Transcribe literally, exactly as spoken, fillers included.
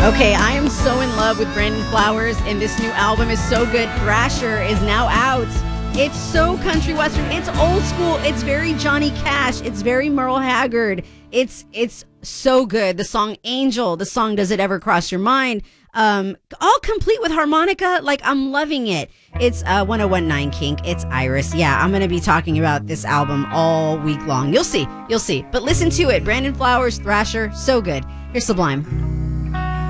Okay, I am so in love with Brandon Flowers, and this new album is so good. Thrasher is now out. It's so country western. It's old school. It's very Johnny Cash. It's very Merle Haggard. It's it's so good. The song Angel, the song Does It Ever Cross Your Mind, um, all complete with harmonica. Like, I'm loving it. It's uh, one oh one point nine Kink. It's Iris. Yeah, I'm going to be talking about this album all week long. You'll see. You'll see. But listen to it. Brandon Flowers, Thrasher, so good. Here's Sublime.